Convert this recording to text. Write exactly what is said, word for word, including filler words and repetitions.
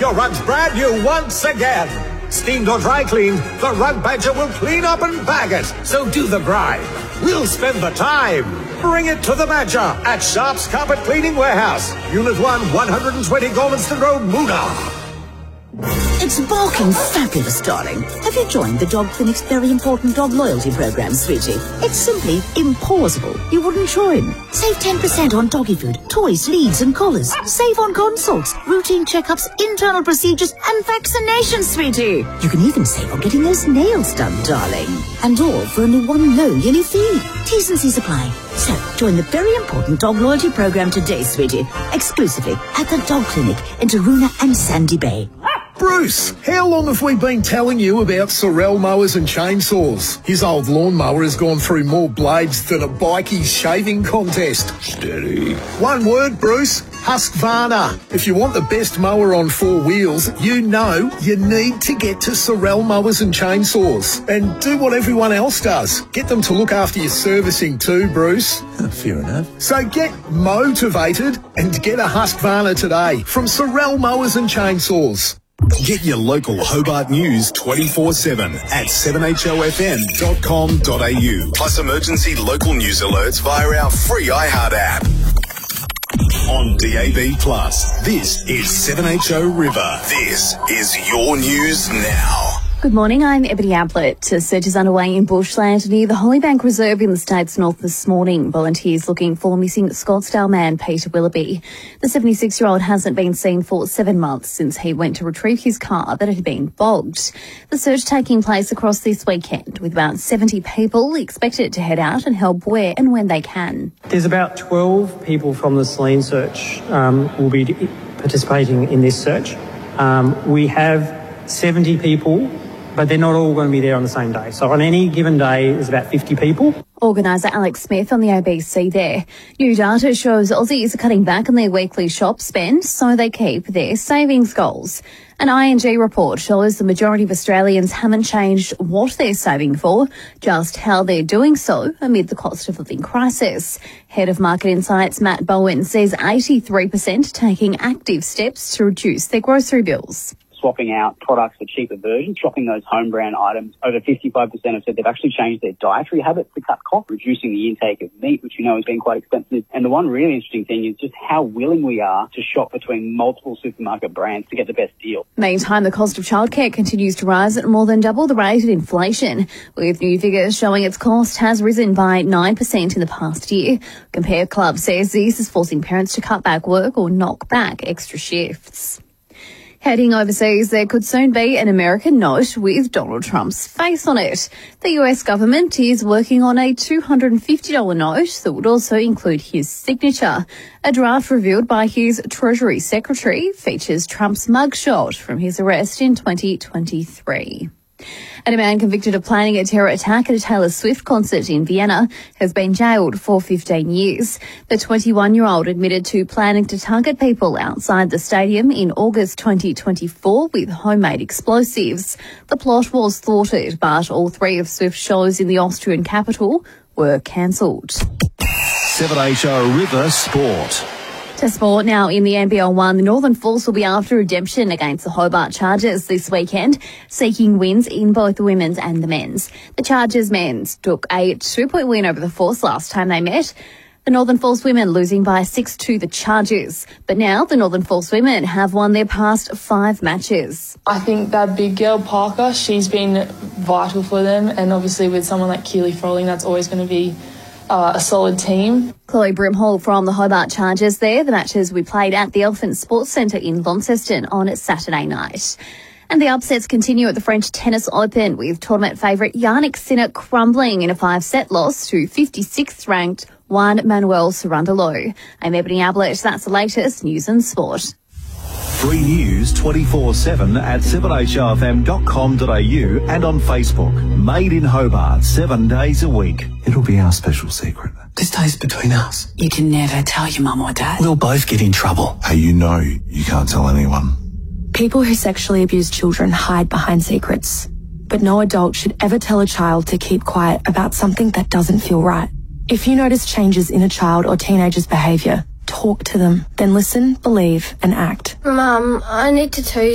your rugs brand new once again. Steamed or dry cleaned, the Rug Badger will clean up and bag it. So do the grind. We'll spend the time. Bring it to the Badger at Sharp's Carpet Cleaning Warehouse. Unit one, one twenty Gormanston Road, Moonah. It's barking fabulous, darling. Have you joined the Dog Clinic's very important dog loyalty program, sweetie? It's simply impossible you wouldn't join. Save ten percent on doggy food, toys, leads and collars. Save on consults, routine checkups, internal procedures and vaccinations, sweetie. You can even save on getting those nails done, darling. And all for only one low yearly fee. T's and C's apply. So, join the very important dog loyalty program today, sweetie. Exclusively at the Dog Clinic in Taroona and Sandy Bay. Bruce, how long have we been telling you about Sorel mowers and chainsaws? His old lawnmower has gone through more blades than a bikie's shaving contest. Steady. One word, Bruce. Husqvarna. If you want the best mower on four wheels, you know you need to get to Sorel mowers and chainsaws. And do what everyone else does. Get them to look after your servicing too, Bruce. Fair enough. So get motivated and get a Husqvarna today from Sorel mowers and chainsaws. Get your local Hobart news twenty-four seven at seven H O F M dot com dot A U. Plus emergency local news alerts via our free iHeart app. On D A B Plus, this is seven H O River. This is your news now. Good morning, I'm Ebony Ablett. A search is underway in bushland near the Hollybank Reserve in the state's north this morning. Volunteers looking for missing Scottsdale man Peter Willoughby. The seventy-six-year-old hasn't been seen for seven months since he went to retrieve his car that had been bogged. The search taking place across this weekend with about seventy people expected to head out and help where and when they can. There's about twelve people from the Selene search um, will be participating in this search. Um, we have seventy people, but they're not all going to be there on the same day. So on any given day, there's about fifty people. Organiser Alex Smith on the A B C there. New data shows Aussies are cutting back on their weekly shop spend so they keep their savings goals. An I N G report shows the majority of Australians haven't changed what they're saving for, just how they're doing so amid the cost of living crisis. Head of Market Insights Matt Bowen says eighty-three percent taking active steps to reduce their grocery bills. Swapping out products for cheaper versions, shopping those home brand items. Over fifty-five percent have said they've actually changed their dietary habits to cut costs, reducing the intake of meat, which you know has been quite expensive. And the one really interesting thing is just how willing we are to shop between multiple supermarket brands to get the best deal. Meantime, the cost of childcare continues to rise at more than double the rate of inflation, with new figures showing its cost has risen by nine percent in the past year. Compare Club says this is forcing parents to cut back work or knock back extra shifts. Heading overseas, there could soon be an American note with Donald Trump's face on it. The U S government is working on a two hundred fifty dollars note that would also include his signature. A draft revealed by his Treasury Secretary features Trump's mugshot from his arrest in twenty twenty-three. And a man convicted of planning a terror attack at a Taylor Swift concert in Vienna has been jailed for fifteen years. The twenty-one-year-old admitted to planning to target people outside the stadium in August twenty twenty-four with homemade explosives. The plot was thwarted, but all three of Swift's shows in the Austrian capital were cancelled. seven H O River Sport. To sport now in the N B L one, the Northern Force will be after redemption against the Hobart Chargers this weekend, seeking wins in both the women's and the men's. The Chargers men's took a two-point win over the Force last time they met. The Northern Force women losing by six to the Chargers. But now the Northern Force women have won their past five matches. I think that big girl, Parker, she's been vital for them. And obviously with someone like Keely Froling, that's always going to be Uh, a solid team. Chloe Brimhall from the Hobart Chargers there. The matches we played at the Elephant Sports Centre in Launceston on Saturday night. And the upsets continue at the French Tennis Open with tournament favourite Jannik Sinner crumbling in a five-set loss to fifty-sixth ranked Juan Manuel Cerundolo. I'm Ebony Ablett. That's the latest news and sport. Free news twenty-four seven at seven H O F M dot com dot A U and on Facebook. Made in Hobart, seven days a week. It'll be our special secret. This stays between us. You can never tell your mum or dad. We'll both get in trouble. Hey, you know you can't tell anyone. People who sexually abuse children hide behind secrets. But no adult should ever tell a child to keep quiet about something that doesn't feel right. If you notice changes in a child or teenager's behaviour, talk to them, then listen, believe and act. Mum, I need to tell you